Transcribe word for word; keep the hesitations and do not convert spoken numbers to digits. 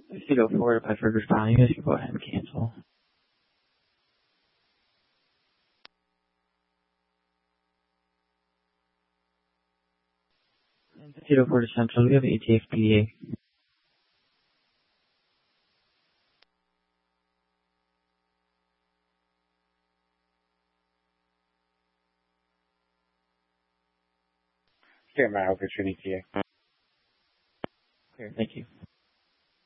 If you go forward by first responding, you guys can go ahead and cancel. And if you go forward to Central, we have A T F P D A. Stand by, I'll get you an E T A. Clear, thank you.